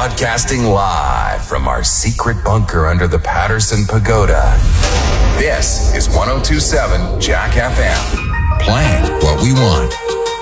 Broadcasting live from our secret bunker under the Patterson Pagoda. This is 1027 Jack FM. Playing what we want.